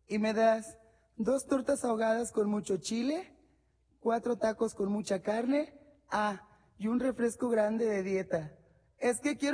y me das 2 tortas ahogadas con mucho chile, 4 tacos con mucha carne, y un refresco grande de dieta. Es que quiero